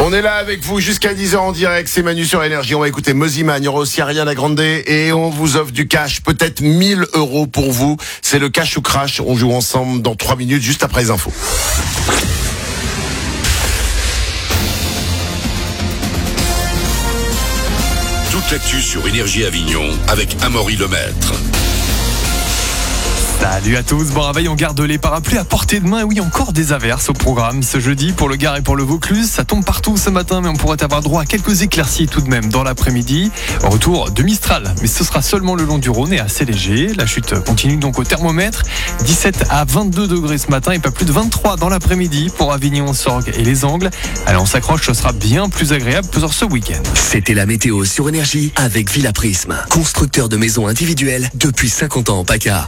On est là avec vous jusqu'à 10h en direct, c'est Manu sur Énergie. On va écouter Mozima, il y aura aussi Ariana Grande et on vous offre du cash, peut-être 1000 € pour vous. C'est le Cash ou Crash, on joue ensemble dans 3 minutes juste après les infos. Toute l'actu sur Énergie Avignon avec Amaury Lemaître. Salut à tous, bon réveil, on garde les parapluies à portée de main. Oui, encore des averses au programme ce jeudi pour le Gard et pour le Vaucluse. Ça tombe partout ce matin, mais on pourrait avoir droit à quelques éclaircies tout de même dans l'après-midi. Retour de Mistral, mais ce sera seulement le long du Rhône et assez léger. La chute continue donc au thermomètre. 17 à 22 degrés ce matin et pas plus de 23 dans l'après-midi pour Avignon, Sorgues et les Angles. Allez, on s'accroche, ce sera bien plus agréable pour ce week-end. C'était la météo sur Énergie avec Villa Prisme, constructeur de maisons individuelles depuis 50 ans en PACA.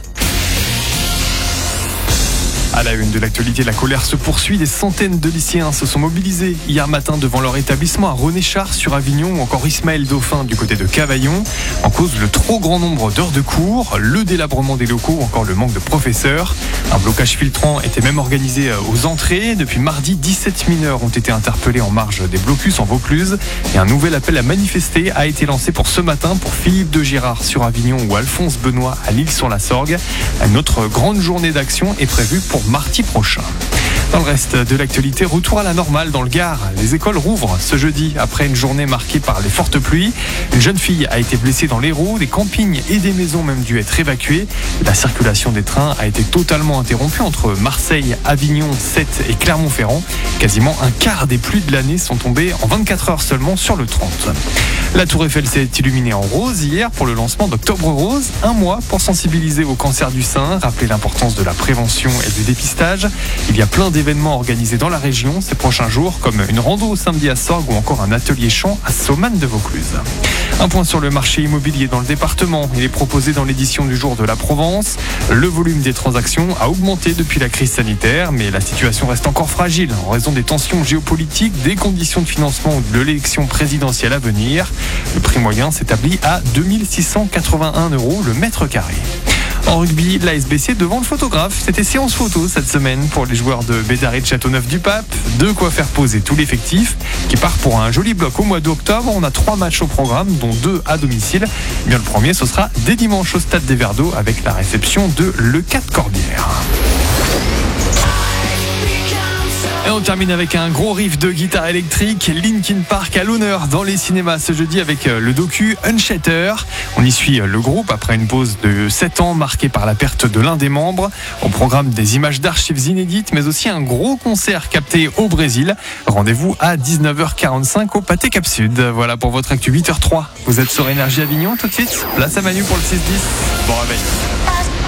À la une de l'actualité, la colère se poursuit. Des centaines de lycéens se sont mobilisés hier matin devant leur établissement à René-Char sur Avignon ou encore Ismaël Dauphin du côté de Cavaillon. En cause, le trop grand nombre d'heures de cours, le délabrement des locaux ou encore le manque de professeurs. Un blocage filtrant était même organisé aux entrées. Depuis mardi, 17 mineurs ont été interpellés en marge des blocus en Vaucluse. Et un nouvel appel à manifester a été lancé pour ce matin pour Philippe de Girard sur Avignon ou Alphonse Benoît à L'Isle-sur-la-Sorgue. Notre grande journée d'action est prévue pour mardi prochain. Dans le reste de l'actualité, retour à la normale dans le Gard. Les écoles rouvrent ce jeudi après une journée marquée par les fortes pluies. Une jeune fille a été blessée dans l'Hérault. Des campings et des maisons ont même dû être évacués. La circulation des trains a été totalement interrompue entre Marseille, Avignon, Sète et Clermont-Ferrand. Quasiment un quart des pluies de l'année sont tombées en 24 heures seulement sur le 30. La Tour Eiffel s'est illuminée en rose hier pour le lancement d'Octobre Rose. Un mois pour sensibiliser au cancer du sein, rappeler l'importance de la prévention et du dépistage. Il y a plein d'événements organisés dans la région ces prochains jours, comme une rando samedi à Sorgues ou encore un atelier chant à Saumanne de Vaucluse. Un point sur le marché immobilier dans le département. Il est proposé dans l'édition du jour de la Provence. Le volume des transactions a augmenté depuis la crise sanitaire, mais la situation reste encore fragile en raison des tensions géopolitiques, des conditions de financement de l'élection présidentielle à venir. Le prix moyen s'établit à 2681 € le mètre carré. En rugby, l'ASBC devant le photographe. C'était séance photo cette semaine pour les joueurs de Bédarès de Châteauneuf-du-Pape. De quoi faire poser tout l'effectif qui part pour un joli bloc au mois d'octobre. On a 3 matchs au programme, dont 2 à domicile. Bien, le premier, ce sera dès dimanche au Stade des Verts d'Eau avec la réception de l'E4 Corbière. Et on termine avec un gros riff de guitare électrique. Linkin Park à l'honneur dans les cinémas ce jeudi avec le docu Unshatter. On y suit le groupe après une pause de 7 ans marquée par la perte de l'un des membres. Au programme des images d'archives inédites, mais aussi un gros concert capté au Brésil. Rendez-vous à 19h45 au Pâté Cap Sud. Voilà pour votre actu 8h03. Vous êtes sur Énergie Avignon tout de suite. Place à Manu pour le 6-10. Bon réveil.